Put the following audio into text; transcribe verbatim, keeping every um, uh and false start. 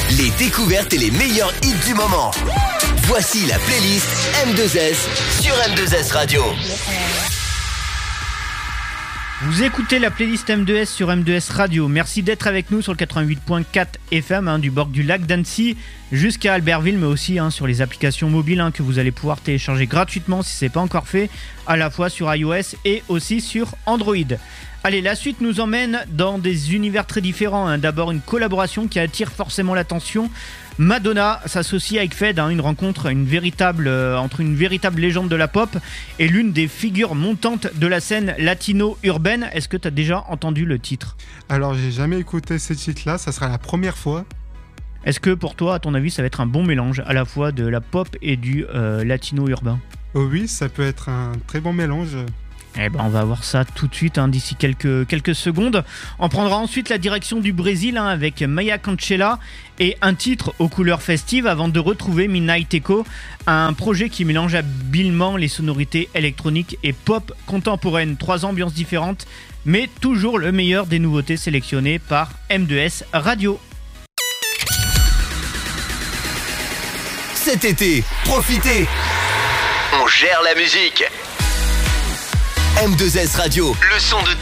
les découvertes et les meilleurs hits du moment. Voici la playlist M deux S sur M deux S Radio. Vous écoutez la playlist M deux S sur M deux S Radio. Merci d'être avec nous sur le quatre-vingt-huit virgule quatre F M hein, du bord du lac d'Annecy jusqu'à Albertville, mais aussi hein, sur les applications mobiles hein, que vous allez pouvoir télécharger gratuitement si ce n'est pas encore fait, à la fois sur iOS et aussi sur Android. Allez, la suite nous emmène dans des univers très différents. Hein. D'abord, une collaboration qui attire forcément l'attention. Madonna s'associe avec Fed, hein, une rencontre une véritable, euh, entre une véritable légende de la pop et l'une des figures montantes de la scène latino-urbaine. Est-ce que tu as déjà entendu le titre ? Alors, j'ai jamais écouté ce titre-là, ça sera la première fois. Est-ce que pour toi, à ton avis, ça va être un bon mélange à la fois de la pop et du euh, latino-urbain ? Oh oui, ça peut être un très bon mélange. Eh ben, on va voir ça tout de suite, hein, d'ici quelques, quelques secondes. On prendra ensuite la direction du Brésil hein, avec Maya Conchela et un titre aux couleurs festives avant de retrouver Midnight Echo, un projet qui mélange habilement les sonorités électroniques et pop contemporaines. Trois ambiances différentes, mais toujours le meilleur des nouveautés sélectionnées par M deux S Radio. Cet été, profitez. On gère la musique. M deux S Radio, le son de